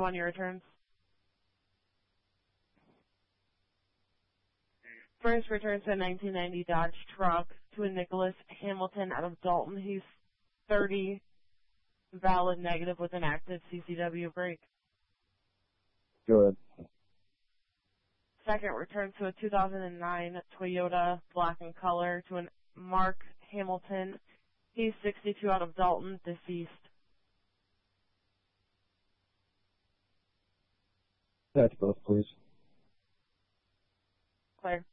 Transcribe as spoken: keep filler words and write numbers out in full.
on your returns. First returns to a nineteen ninety Dodge truck to a Nicholas Hamilton out of Dalton. He's thirty, valid negative with an active C C W brake. Go ahead. Second return to a two thousand nine Toyota black in color to a Mark Hamilton. He's sixty-two out of Dalton, deceased. That's both, please. Clear.